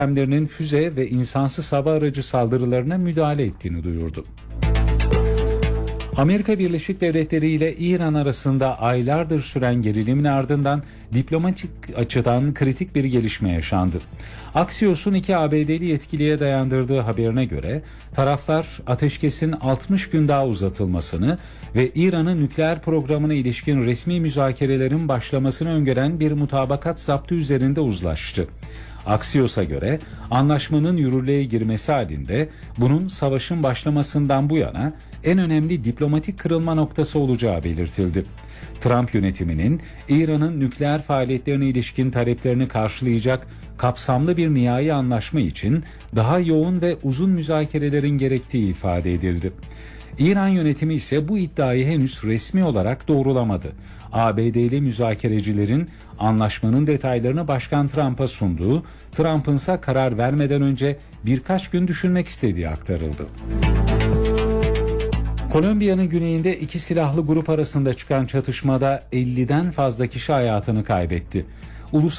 sistemlerinin füze ve insansız hava aracı saldırılarına müdahale ettiğini duyurdu. Amerika Birleşik Devletleri ile İran arasında aylardır süren gerilimin ardından diplomatik açıdan kritik bir gelişme yaşandı. Axios'un 2 ABD'li yetkiliye dayandırdığı haberine göre taraflar ateşkesin 60 gün daha uzatılmasını ve İran'ın nükleer programına ilişkin resmi müzakerelerin başlamasını öngören bir mutabakat zaptı üzerinde uzlaştı. Axios'a göre anlaşmanın yürürlüğe girmesi halinde bunun savaşın başlamasından bu yana en önemli diplomatik kırılma noktası olacağı belirtildi. Trump yönetiminin İran'ın nükleer faaliyetlerine ilişkin taleplerini karşılayacak kapsamlı bir nihai anlaşma için daha yoğun ve uzun müzakerelerin gerektiği ifade edildi. İran yönetimi ise bu iddiayı henüz resmi olarak doğrulamadı. ABD'li müzakerecilerin anlaşmanın detaylarını Başkan Trump'a sunduğu, Trump'ın ise karar vermeden önce birkaç gün düşünmek istediği aktarıldı. Kolombiya'nın güneyinde 2 silahlı grup arasında çıkan çatışmada 50'den fazla kişi hayatını kaybetti. Ulusal